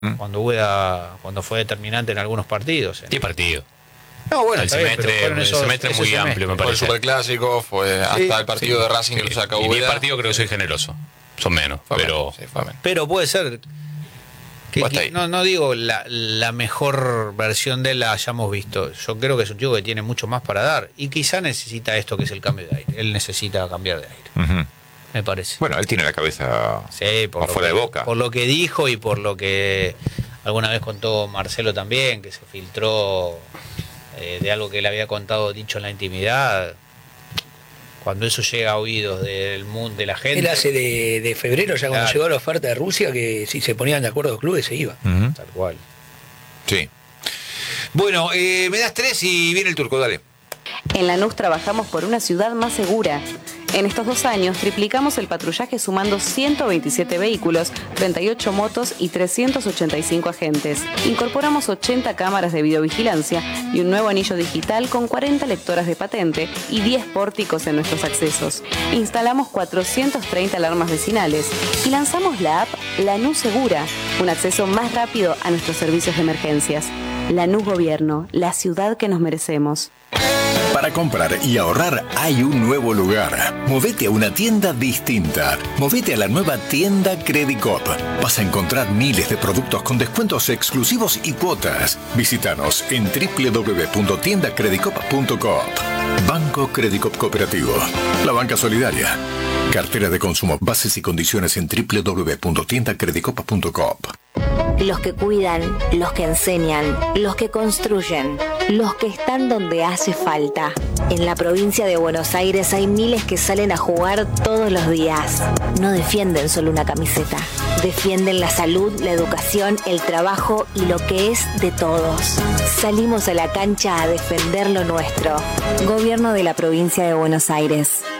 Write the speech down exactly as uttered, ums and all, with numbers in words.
¿Mm? Cuando Úbeda, cuando fue determinante en algunos partidos. ¿Qué partido? No, bueno, el está bien, semestre, pero fueron el esos- semestre ese muy semestre. amplio, me Fue el parece. superclásico, fue hasta Sí, el partido sí. de Racing que lo saca Y mi Úbeda. partido creo que soy generoso. Son menos, Fue pero... menos, sí, fue menos. Pero puede ser que, Fue hasta que- ahí. no, no digo la, la mejor versión de él la hayamos visto. Yo creo que es un chico que tiene mucho más para dar y quizá necesita esto que es el cambio de aire. Él necesita cambiar de aire, Ujú. me parece. Bueno, él tiene la cabeza Sí, por más lo fuera que, de Boca. por lo que dijo y por lo que alguna vez contó Marcelo también, que se filtró eh, de algo que él había contado, dicho en la intimidad. Cuando eso llega a oídos del mundo, de la gente. Él hace de, de febrero, ya cuando Claro. llegó la oferta de Rusia, que si se ponían de acuerdo los clubes se iba. Ujú. Tal cual. Sí. Bueno, eh, me das tres y viene el turco, dale. En Lanús trabajamos por una ciudad más segura. En estos dos años triplicamos el patrullaje sumando ciento veintisiete vehículos, treinta y ocho motos y trescientos ochenta y cinco agentes. Incorporamos ochenta cámaras de videovigilancia y un nuevo anillo digital con cuarenta lectoras de patente y diez pórticos en nuestros accesos. Instalamos cuatrocientas treinta alarmas vecinales y lanzamos la app Lanús Segura, un acceso más rápido a nuestros servicios de emergencias. Lanús Gobierno, la ciudad que nos merecemos. Para comprar y ahorrar hay un nuevo lugar. Movete a una tienda distinta. Movete a la nueva tienda Credicop. Vas a encontrar miles de productos con descuentos exclusivos y cuotas. Visítanos en doble u doble u doble u punto tienda credicop punto coop. Banco Credicop Cooperativo. La banca solidaria. Cartera de consumo. Bases y condiciones en doble u doble u doble u punto tienda credicop punto coop. Los que cuidan, los que enseñan, los que construyen, los que están donde hace falta. En la provincia de Buenos Aires hay miles que salen a jugar todos los días. No defienden solo una camiseta. Defienden la salud, la educación, el trabajo y lo que es de todos. Salimos a la cancha a defender lo nuestro. Gobierno de la provincia de Buenos Aires.